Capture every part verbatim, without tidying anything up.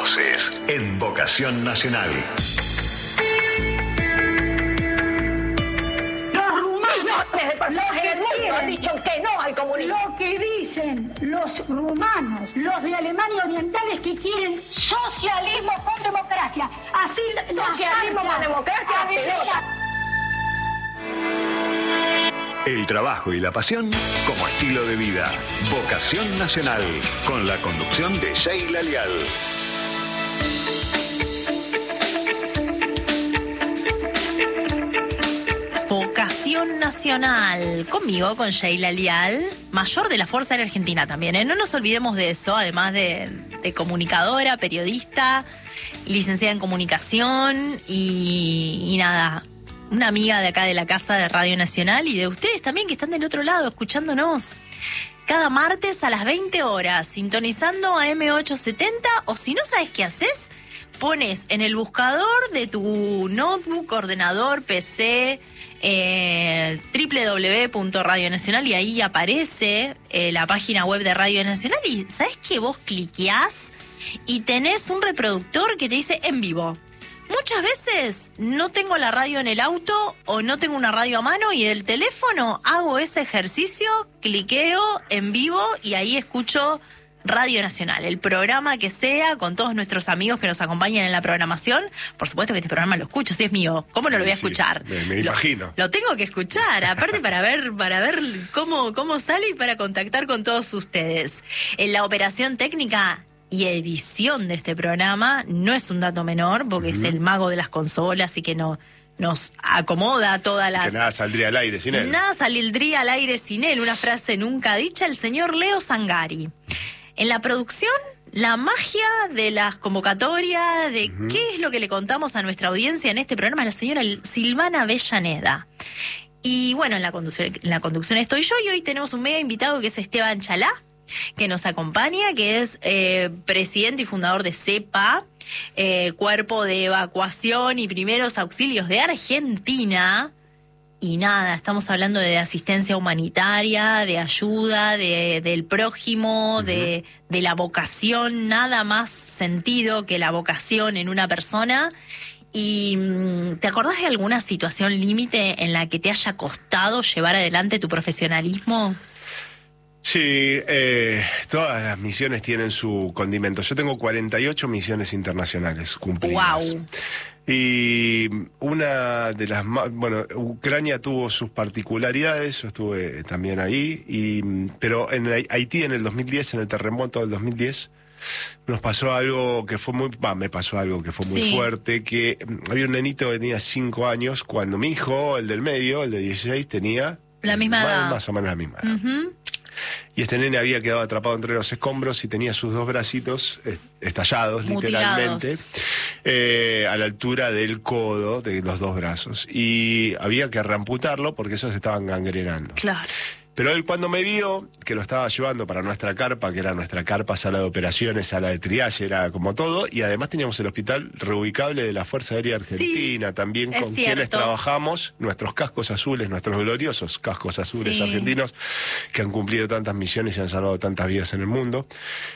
Voces en Vocación Nacional. Los que han dicho que no al comunismo. Lo que dicen los rumanos, los de Alemania Oriental, es que quieren socialismo con democracia. Así socialismo con democracia. El trabajo y la pasión como estilo de vida. Vocación Nacional, con la conducción de Sheila Leal. Vocación Nacional, conmigo, con Sheila Leal, mayor de la Fuerza Aérea Argentina también, ¿eh? No nos olvidemos de eso, además de, de comunicadora, periodista, licenciada en comunicación y, y nada, una amiga de acá de la casa de Radio Nacional y de ustedes también que están del otro lado escuchándonos. Cada martes a las veinte horas, sintonizando a eme ochocientos setenta, o si no sabes qué haces, pones en el buscador de tu notebook, ordenador, P C, eh, doble u doble u doble u punto radio nacional, y ahí aparece eh, la página web de Radio Nacional, y ¿sabes qué? Vos cliqueás y tenés un reproductor que te dice en vivo. Muchas veces no tengo la radio en el auto o no tengo una radio a mano, y del teléfono hago ese ejercicio, cliqueo en vivo y ahí escucho Radio Nacional, el programa que sea, con todos nuestros amigos que nos acompañan en la programación. Por supuesto que este programa lo escucho, si es mío, ¿cómo no lo voy a escuchar? Sí, me, me lo, imagino. Lo tengo que escuchar, aparte para ver para ver cómo, cómo sale y para contactar con todos ustedes. En la operación técnica y edición de este programa no es un dato menor, porque uh-huh. es el mago de las consolas y que no nos acomoda todas las... Que nada saldría al aire sin él. Nada saldría al aire sin él, una frase nunca dicha, el señor Leo Zangari. En la producción, la magia de las convocatorias, de uh-huh. qué es lo que le contamos a nuestra audiencia en este programa, es la señora Silvana Avellaneda. Y bueno, en la conducción, en la conducción estoy yo, y hoy tenemos un mega invitado que es Esteban Chalá, que nos acompaña, que es eh, presidente y fundador de CEPA, eh, Cuerpo de Evacuación y Primeros Auxilios de Argentina. Y nada, estamos hablando de asistencia humanitaria, de ayuda, de, del prójimo, uh-huh. de, de la vocación, nada más sentido que la vocación en una persona. ¿Y te acordás de alguna situación límite en la que te haya costado llevar adelante tu profesionalismo? Sí, eh, todas las misiones tienen su condimento. Yo tengo cuarenta y ocho misiones internacionales cumplidas. ¡Wow! Y una de las más... Bueno, Ucrania tuvo sus particularidades, yo estuve también ahí, y, pero en Haití en el dos mil diez, en el terremoto del dos mil diez, nos pasó algo que fue muy... Va, me pasó algo que fue muy sí. fuerte, que había un nenito que tenía cinco años, cuando mi hijo, el del medio, el de dieciséis, tenía... La misma más, edad. Más o menos la misma edad. Uh-huh. Y este nene había quedado atrapado entre los escombros y tenía sus dos bracitos estallados, mutilados, literalmente, eh, a la altura del codo de los dos brazos. Y había que reamputarlo porque esos estaban gangrenando. Claro. Pero él, cuando me vio que lo estaba llevando para nuestra carpa, que era nuestra carpa, sala de operaciones, sala de triaje, era como todo, y además teníamos el hospital reubicable de la Fuerza Aérea Argentina, sí, también con quienes trabajamos, nuestros cascos azules, nuestros gloriosos cascos azules sí. argentinos, que han cumplido tantas misiones y han salvado tantas vidas en el mundo.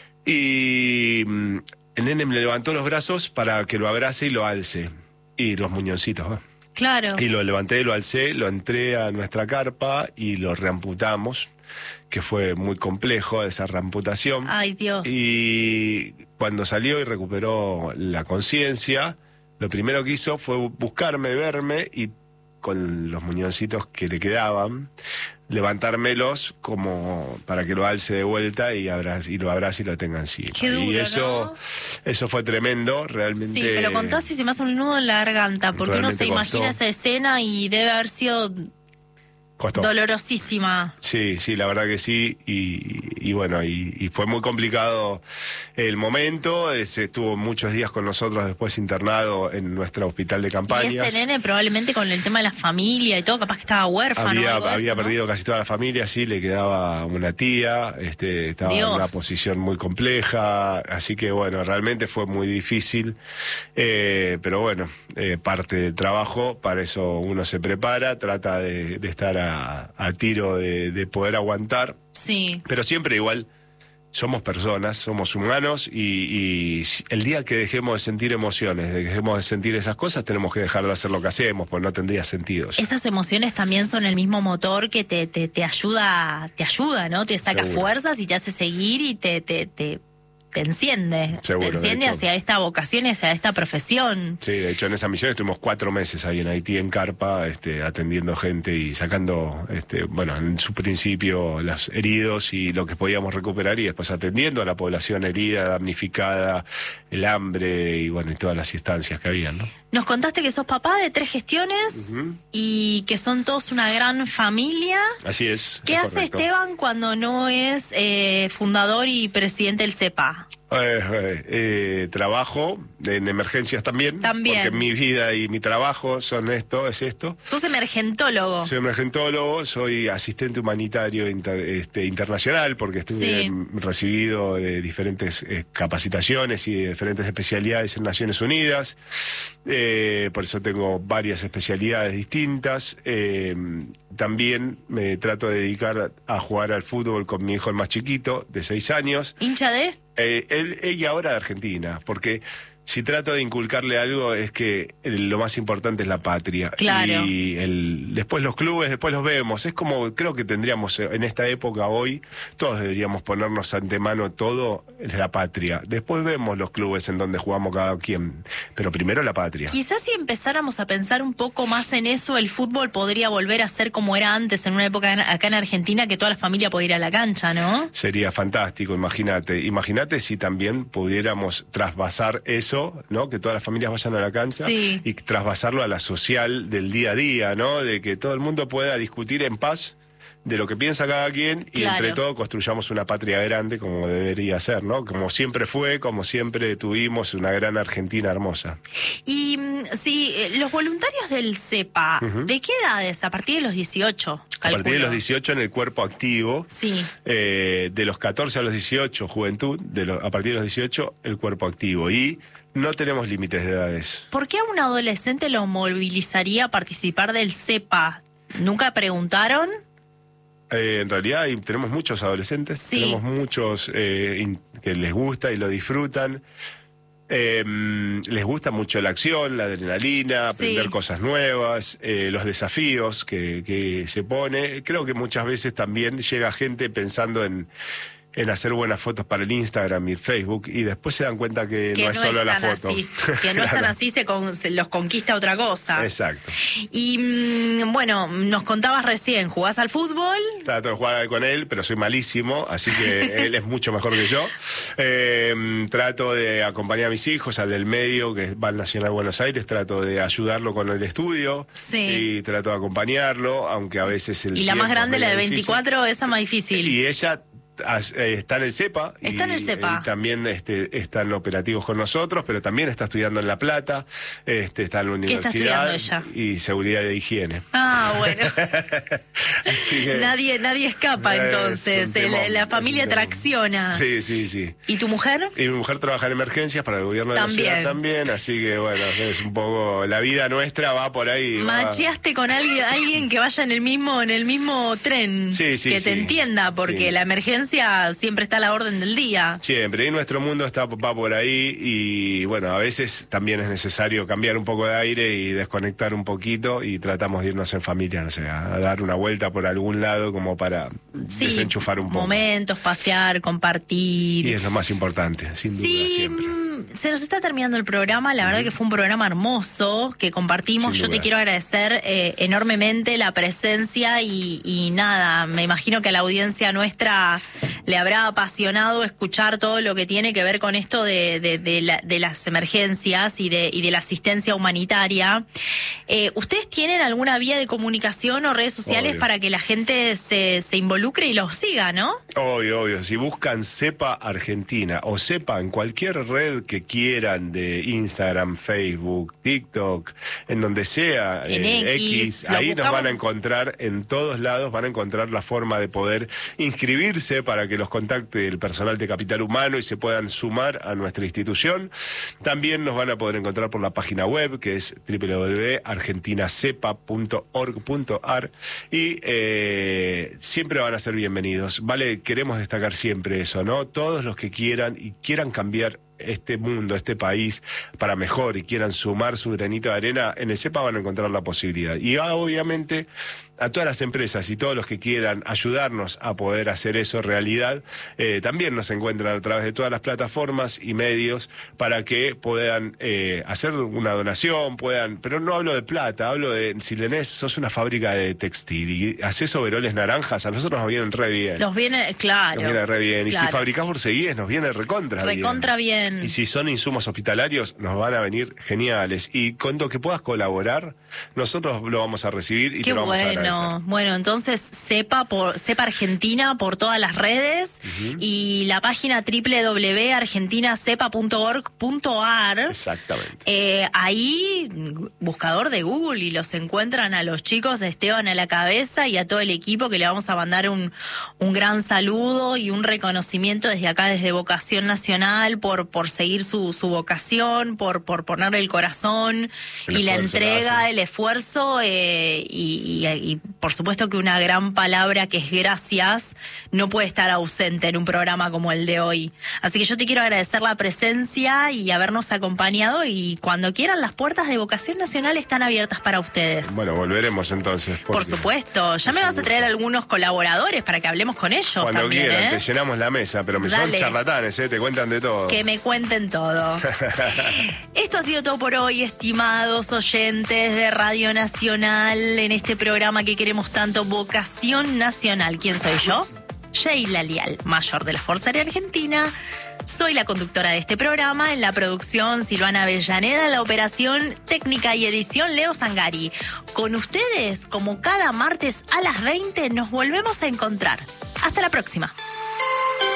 Y el nene me levantó los brazos para que lo abrace y lo alce. Y los muñoncitos, ¿va? Claro. Y lo levanté, lo alcé, lo entré a nuestra carpa y lo reamputamos, que fue muy complejo esa reamputación. Ay, Dios. Y cuando salió y recuperó la conciencia, lo primero que hizo fue buscarme, verme, y con los muñoncitos que le quedaban, levantármelos como para que lo alce de vuelta y, abrace, y lo abrace y lo tenga encima. Qué duro, y eso, ¿no? eso fue tremendo, realmente. Sí, pero contás y se me hace un nudo en la garganta, porque uno se imagina esa escena y debe haber sido Costó. dolorosísima. Sí, sí, la verdad que sí, y, y bueno, y, y fue muy complicado el momento. Se estuvo muchos días con nosotros después internado en nuestro hospital de campañas. Y ese nene probablemente con el tema de la familia y todo, capaz que estaba huérfano. Había, o algo había eso, perdido ¿no? casi toda la familia, sí, le quedaba una tía, este, estaba Dios. en una posición muy compleja, así que bueno, realmente fue muy difícil, eh, pero bueno, eh, parte del trabajo, para eso uno se prepara, trata de, de estar a, a tiro de, de poder aguantar. Sí. Pero siempre igual somos personas, somos humanos y, y el día que dejemos de sentir emociones, de dejemos de sentir esas cosas, tenemos que dejar de hacer lo que hacemos, pues no tendría sentido. Esas emociones también son el mismo motor que te, te, te ayuda, te ayuda, ¿no? Te saca Seguro. fuerzas y te hace seguir y te, te, te, te enciende. Seguro, te enciende de hecho. hacia esta vocación y hacia esta profesión. Sí, de hecho en esa misión estuvimos cuatro meses ahí en Haití, en carpa, este, atendiendo gente y sacando, este, bueno, en su principio los heridos y lo que podíamos recuperar y después atendiendo a la población herida, damnificada, el hambre y bueno, y todas las instancias que había, ¿no? Nos contaste que sos papá de tres gestiones Ujú. y que son todos una gran familia. Así es. ¿Qué es hace correcto. Esteban cuando no es eh, fundador y presidente del CEPA? Eh, eh, eh, trabajo en emergencias también, También. porque mi vida y mi trabajo son esto, es esto. Sos emergentólogo. Soy emergentólogo, soy asistente humanitario inter- este, internacional, porque estuve Sí. mm, recibido de diferentes eh, capacitaciones y de diferentes especialidades en Naciones Unidas. Eh, por eso tengo varias especialidades distintas. Eh, también me trato de dedicar a jugar al fútbol con mi hijo el más chiquito, de seis años. ¿Hincha de? Eh, él, ella ahora de Argentina, porque si trato de inculcarle algo es que el- lo más importante es la patria. Claro. Y el, después los clubes, después los vemos. Es como, creo que tendríamos eh, en esta época hoy, todos deberíamos ponernos antemano todo en la patria. Después vemos los clubes en donde jugamos cada quien, pero primero la patria. Quizás si empezáramos a pensar un poco más en eso, el fútbol podría volver a ser como era antes, en una época en- acá en Argentina, que toda la familia podía ir a la cancha, ¿no? Sería fantástico, imagínate. Imagínate si también pudiéramos trasvasar eso, ¿no? Que todas las familias vayan a la cancha Sí. y trasvasarlo a la social del día a día, ¿no? De que todo el mundo pueda discutir en paz de lo que piensa cada quien y Claro. entre todos construyamos una patria grande como debería ser, ¿no? Como siempre fue, como siempre tuvimos una gran Argentina hermosa. Y mm, sí, eh, los voluntarios del CEPA, ¿de qué edades? A partir de los dieciocho, A calculo. partir de los dieciocho en el cuerpo activo. Sí. Eh, de los catorce a los dieciocho, juventud, de lo- a partir de los dieciocho, el cuerpo activo. Y no tenemos límites de edades. ¿Por qué a un adolescente lo movilizaría a participar del CEPA? ¿Nunca preguntaron? Eh, en realidad hay- tenemos muchos adolescentes, Sí. tenemos muchos eh, in- que les gusta y lo disfrutan. Eh, les gusta mucho la acción, la adrenalina, aprender Sí. cosas nuevas, eh, los desafíos que, que se pone. Creo que muchas veces también llega gente pensando en, en hacer buenas fotos para el Instagram y el Facebook y después se dan cuenta que, Que no es solo la tan foto. así. Que no es tan Claro. así, se, con- se los conquista otra cosa. Exacto. Y mm, bueno, nos contabas recién, ¿jugás al fútbol? Trato de jugar con él, pero soy malísimo, así que él es mucho mejor que yo. Eh, trato de acompañar a mis hijos, al del medio, que va al Nacional Buenos Aires, trato de ayudarlo con el estudio. Sí. Y trato de acompañarlo, aunque a veces el Y la más tiempo es grande, la de medio difícil. veinticuatro, esa más difícil. Y ella as- eh, está en el CEPA. Está y, en el CEPA. y también este, están operativos con nosotros, pero también está estudiando en La Plata, este, está en la ¿Qué está universidad. estudiando ella? Y seguridad de higiene. Ah, bueno. Así que- nadie, nadie escapa Es entonces. un Eh, temón, la, la es un familia temón. tracciona. Sí, sí, sí. ¿Y tu mujer? Y mi mujer trabaja en emergencias para el gobierno de También. la ciudad también, así que bueno, es un poco, la vida nuestra va por ahí. va- Macheaste con alguien, alguien que vaya en el mismo, en el mismo tren. Sí, sí, que te sí. entienda, porque Sí. la emergencia siempre está a la orden del día. Siempre, y nuestro mundo está, va por ahí y bueno, a veces también es necesario cambiar un poco de aire y desconectar un poquito y tratamos de irnos en familia, no sé, a dar una vuelta por algún lado como para Sí, desenchufar un poco. momentos, pasear, compartir. Y es lo más importante, sin duda, Sí, siempre. mm, se nos está terminando el programa. La verdad que fue un programa hermoso que compartimos. Sin Yo te dudas. quiero agradecer eh, enormemente la presencia y, y nada, me imagino que a la audiencia nuestra le habrá apasionado escuchar todo lo que tiene que ver con esto de, de, de, la- de las emergencias y de, y de la asistencia humanitaria. Eh, ¿Ustedes tienen alguna vía de comunicación o redes sociales Obvio. para que la gente se, se involucre y los siga, no? Obvio, obvio. Si buscan CEPA Argentina o CEPA en cualquier red que quieran de Instagram, Facebook, TikTok, en donde sea, En eh, X, lo ahí nos buscamos. van a encontrar en todos lados, van a encontrar la forma de poder inscribirse para que que los contacte el personal de Capital Humano y se puedan sumar a nuestra institución. También nos van a poder encontrar por la página web, que es doble u doble u doble u punto argentina cepa punto org punto a r, y eh, siempre van a ser bienvenidos. Vale, queremos destacar siempre eso, ¿no? Todos los que quieran y quieran cambiar este mundo, este país para mejor y quieran sumar su granito de arena, en el CEPA van a encontrar la posibilidad. Y obviamente a todas las empresas y todos los que quieran ayudarnos a poder hacer eso realidad, eh, también nos encuentran a través de todas las plataformas y medios para que puedan eh, hacer una donación, puedan, pero no hablo de plata, hablo de, si tenés, sos una fábrica de textil y haces overoles naranjas, a nosotros nos vienen re bien. Nos viene, claro. Nos viene re bien. Claro. Y si fabricás borceguíes, nos viene recontra bien. Recontra bien. Y si son insumos hospitalarios, nos van a venir geniales. Y con lo que puedas colaborar, nosotros lo vamos a recibir y Qué te lo vamos bueno. a agradecer. Bueno, entonces Cepa por Cepa Argentina por todas las redes, uh-huh, y la página doble u doble u doble u punto argentina cepa punto org punto a r. Exactamente. Eh, ahí, buscador de Google, y los encuentran a los chicos de Esteban a la cabeza y a todo el equipo, que le vamos a mandar un, un gran saludo y un reconocimiento desde acá, desde Vocación Nacional, por, por seguir su, su vocación, por, por ponerle el corazón el y la entrega, el esfuerzo, eh, y, y, y por supuesto que una gran palabra que es gracias no puede estar ausente en un programa como el de hoy. Así que yo te quiero agradecer la presencia y habernos acompañado, y cuando quieran las puertas de Vocación Nacional están abiertas para ustedes. Bueno, volveremos entonces. Por supuesto. Ya me vas a traer algunos colaboradores para que hablemos con ellos. Cuando también, quieran, ¿eh? te llenamos la mesa, pero me Dale. son charlatanes, ¿eh? Te cuentan de todo. Que me cuenten todo. Esto ha sido todo por hoy, estimados oyentes de Radio Nacional, en este programa que queremos tanto, Vocación Nacional. ¿Quién soy yo? Sheila Lial, mayor de la Fuerza Aérea Argentina. Soy la conductora de este programa. En la producción, Silvana Avellaneda. En la operación técnica y edición, Leo Zangari. Con ustedes, como cada martes a las veinte, nos volvemos a encontrar. Hasta la próxima.